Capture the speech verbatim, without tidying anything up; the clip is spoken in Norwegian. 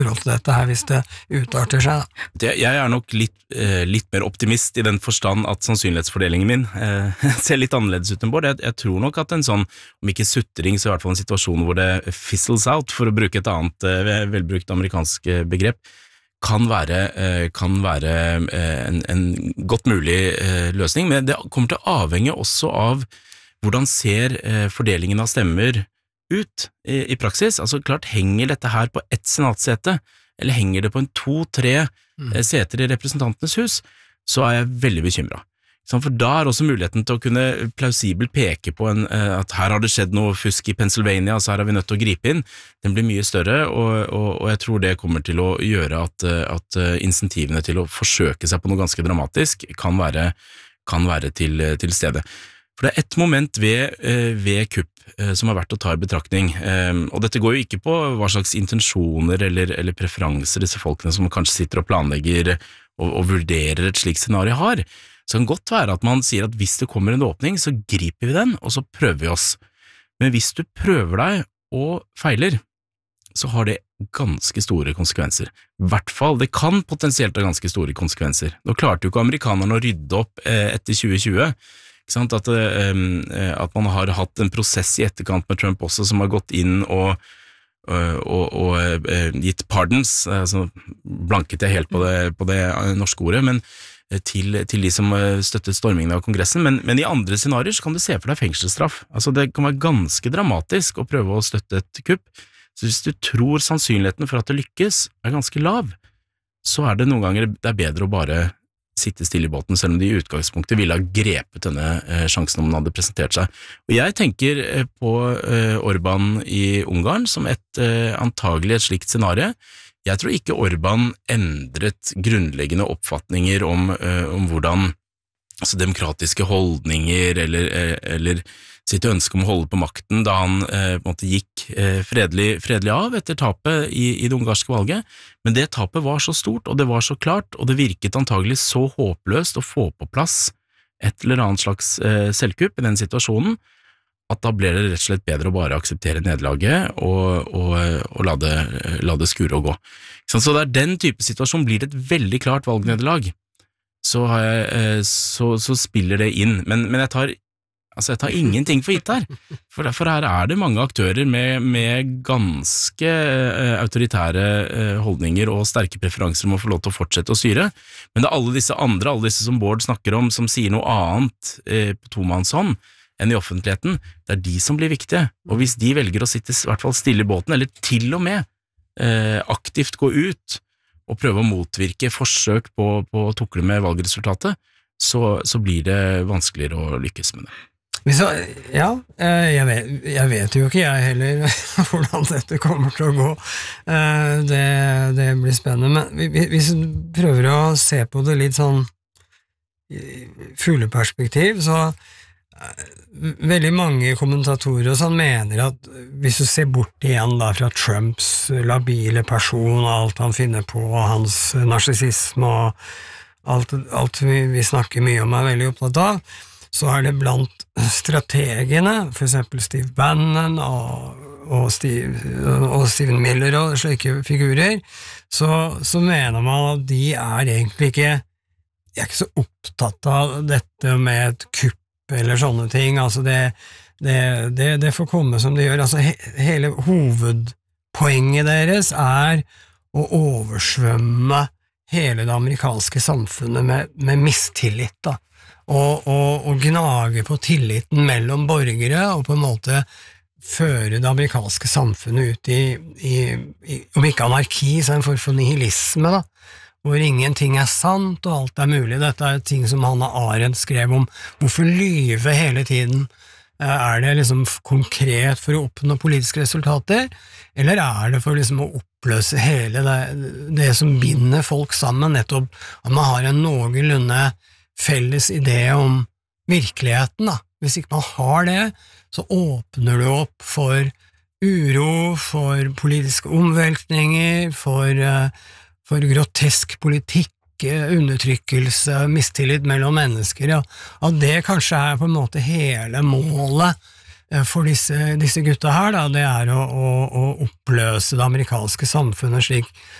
forhold til dette her hvis det utarter seg. Det, jeg er nok litt, eh, litt mer optimist i den forstand at sannsynlighetsfordelingen min eh, ser litt annerledes ut enn Bård. Jeg, jeg tror nok at en sånn, om ikke sutring, så i hvert fall en situasjon hvor det fizzles out, for å bruke et annet eh, velbrukt amerikansk begrep, kan være, eh, kan være eh, en, en godt mulig eh, løsning, men det kommer til å avhenge også av hvordan ser eh, fordelingen av stemmer ut i, i praksis. Altså klart, henger dette her på ett senatssete, eller henger det på en to-tre mm. seter i representantenes hus, så er jeg veldig bekymret. For da er også muligheten til å kunne plausibelt peke på en, at her har det skjedd noe fusk i Pennsylvania, så her har vi nødt til å gripe inn. Den blir mye større, og, og, og jeg tror det kommer til å gjøre at, at insentivene til å forsøke seg på noe ganske dramatisk kan være, kan være til, til stede. For det er et moment ved, ved kupp som er verdt å ta i betraktning, og dette går jo ikke på hva slags intensjoner eller, eller preferanser disse folkene som kanskje sitter og planlegger og, og vurderer et slikt scenario har. Så kan godt være at man sier at hvis det kommer en åpning, så griper vi den, og så prøver vi oss. Men hvis du prøver deg og feiler, så har det ganske store konsekvenser. I hvert fall, det kan potensielt ha ganske store konsekvenser. Nå klarte jo ikke amerikanerne å rydde opp etter tjue tjue, ikke sant? At, at man har hatt en prosess i etterkant med Trump også, som har gått inn og, og, og gitt pardons, altså blanket jeg helt på det, på det norske ordet, men Til, til de som støttet stormingen av kongressen, men, men i andre scenarier så kan du se for deg fengselsstraff. Altså det kan være ganske dramatisk å prøve å støtte et kupp, så hvis du tror sannsynligheten for at det lykkes er ganske lav, så er det noen ganger det er bedre å bare sitte stille i båten, selv om de i utgangspunktet ville ha grepet denne eh, sjansen om den hadde presentert seg. Og jeg tenker eh, på eh, Orban i Ungarn som et eh, antagelig et slikt scenario. Jeg tror ikke Orban endret grunnleggende oppfatninger om, uh, om hvordan altså demokratiske holdninger eller, eller sitt ønske om å holde på makten da han uh, på en måte gikk uh, fredelig, fredelig av etter tapet i, i det ungarske valget. Men det tapet var så stort, og det var så klart, og det virket antagelig så håpløst å få på plass et eller annet slags uh, selvkupp i den situasjonen, at da ble det rett og slett bedre å bare akseptere nederlaget og, og, og la, det, la det skure og gå. Så det er den type situasjon, blir det et veldig klart valgnederlag, så, har jeg, så, så spiller det inn. Men, men jeg, tar, altså jeg tar ingenting for gitt her, for, for her er det mange aktører med, med ganske autoritære holdninger og sterke preferanser om å få lov til å fortsette å styre. Men det er alle disse andre, alle disse som Bård snakker om, som sier noe annet eh, på tomannshånd, enn i offentligheten, det er de som blir viktige, og hvis de velger å sitte i hvert fall stille i båten, eller til og med eh, aktivt gå ut og prøve å motvirke forsøk på, på å tukle med valgresultatet, så, så blir det vanskeligere å lykkes med det. Hvis, ja, jeg vet, jeg vet jo ikke jeg heller hvordan dette kommer til å gå. Det, det blir spennende, men hvis du prøver å se på det litt sånn fugleperspektiv, så veldig mange kommentatorer og sånn mener at hvis du ser bort igjen da fra Trumps labile person og alt han finner på, og hans narsissisme og alt, alt vi, vi snakker mye om er veldig opptatt av, så er det blant strategene, for eksempel Steve Bannon og, og, Steve, og Stephen Miller og slike figurer, så, så mener man at de er egentlig ikke, de er ikke så opptatt av dette med et kupp eller sånne ting, altså det, det, det, det får komme som det gjør, altså he, hele hovedpoenget deres er å oversvømme hele det amerikanske samfunnet med, med mistillit da, og, og, og gnage på tilliten mellom borgere, og på en måte føre det amerikanske samfunnet ut i, i, i om ikke anarki, så en form for nihilisme da, hvor ingenting er sant, og alt er mulig. Dette er ting som Hannah Arendt skrev om. Hvorfor lyve hele tiden? Er det liksom konkret for å oppnå politiske resultater, eller er det for liksom å oppløse hele det, det som binder folk sammen, nettopp at man har en noenlunde felles idé om virkeligheten da. Hvis ikke man har det, så åpner du opp for uro, for politiske omveltninger, for for grotesk politikk, undertrykkelse, mistillit mellom mennesker, ja. At det kanskje er på en måte hele målet for disse, disse gutta her, da, det er å, å, å oppløse det amerikanske samfunnet slik